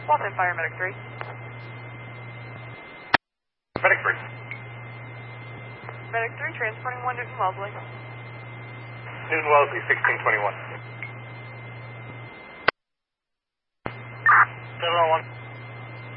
Walton Fire, Medic 3. Medic 3. Medic 3, transporting 1 Newton Wellesley. Newton Wellesley, 1621. 701.